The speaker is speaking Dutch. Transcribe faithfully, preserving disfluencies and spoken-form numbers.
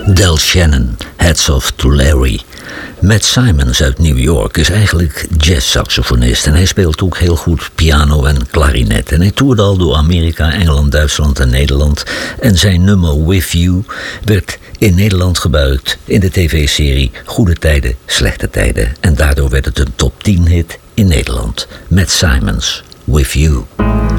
Del Shannon, Hats Off to Larry. Matt Simons uit New York is eigenlijk jazzsaxofonist en hij speelt ook heel goed piano en klarinet. En hij toerde al door Amerika, Engeland, Duitsland en Nederland. En zijn nummer With You werd in Nederland gebruikt in de tv-serie Goede Tijden, Slechte Tijden. En daardoor werd het een top tien hit in Nederland. Matt Simons, With You.